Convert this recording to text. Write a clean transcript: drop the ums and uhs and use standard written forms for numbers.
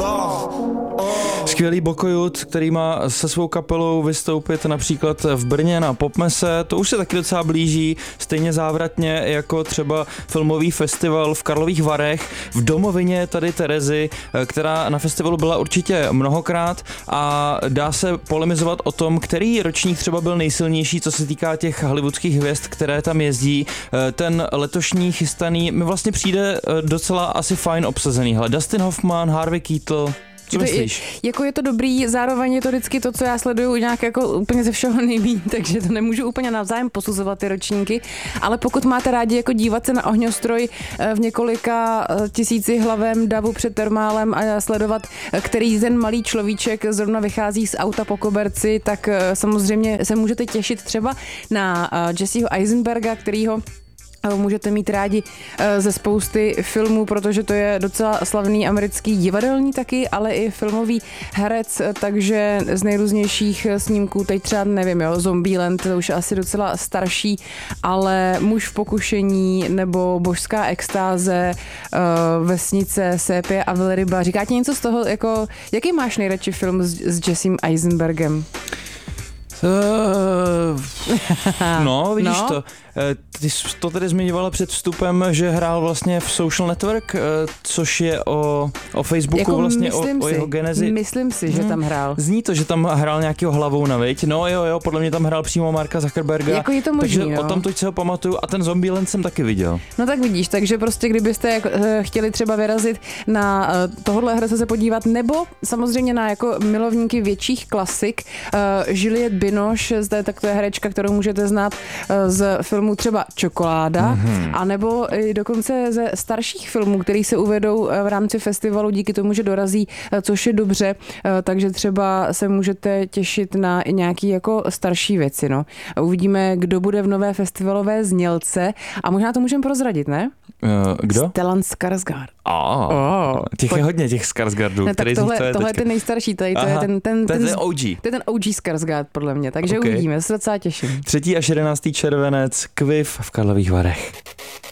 Skvělý Bokojut, který má se svou kapelou vystoupit například v Brně na Popmese, to už se taky docela blíží, stejně závratně jako třeba filmový festival v Karlových Varech, v domovině tady Terezy, která na festivalu byla určitě mnohokrát a dá se polemizovat o tom, který ročník třeba byl nejsilnější, co se týká těch hollywoodských hvězd, které tam jezdí. Ten letošní chystaný mi vlastně přijde docela asi fajn obsazený. Hele, Dustin Hoffman, Harvey Keitel. Co myslíš? Je to dobrý, zároveň je to vždycky to, co já sleduju nějak jako úplně ze všeho nejmíň, takže to nemůžu úplně navzájem posuzovat ty ročníky, ale pokud máte rádi jako dívat se na ohňostroj v několika tisíci hlavém davu před termálem a sledovat, který ten malý človíček zrovna vychází z auta po koberci, tak samozřejmě se můžete těšit třeba na Jesseho Eisenberga, kterýho můžete mít rádi ze spousty filmů, protože to je docela slavný americký divadelní taky, ale i filmový herec, takže z nejrůznějších snímků, teď třeba nevím, Zombieland, to už je asi docela starší, ale Muž v pokušení nebo Božská extáze, Vesnice, Sépie a velryba. Říká ti něco z toho, jako, jaký máš nejradši film s Jessem Eisenbergem? No, vidíš to. Ty jsi to tady zmiňovala před vstupem, že hrál vlastně v Social Network, což je o Facebooku, jako vlastně o jeho genezi. Myslím si, že tam hrál. Zní to, že tam hrál nějakého hlavou na viď. No jo, podle mě tam hrál přímo Marka Zuckerberga. Jako je to možný, takže o tom teď se ho pamatuju a ten Zombieland jsem taky viděl. No tak vidíš, takže prostě kdybyste chtěli třeba vyrazit na tohohle herce se podívat, nebo samozřejmě na jako milovníky větších klasik, Juliette Binoche, to je herečka, kterou můžete znát z filmu třeba Čokoláda, anebo i dokonce ze starších filmů, který se uvedou v rámci festivalu díky tomu, že dorazí, což je dobře, takže třeba se můžete těšit na nějaký jako starší věci, no. Uvidíme, kdo bude v nové festivalové znělce a možná to můžeme prozradit, ne? Kdo? Stellan Skarsgård. Těch je hodně, těch Skarsgårdů. Ne, tak tohle je ten nejstarší, to je ten OG. To je ten OG Skarsgård, podle mě, takže uvidíme, se docela těším. 3. až 11. červenec, Kviv v Karlových Varech.